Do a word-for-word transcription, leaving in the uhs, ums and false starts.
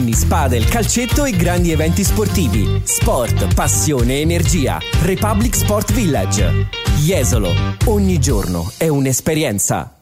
tennis, padel, calcetto e grandi eventi sportivi. Sport, passione, energia. Republic Sport Village. Jesolo. Ogni giorno è un'esperienza.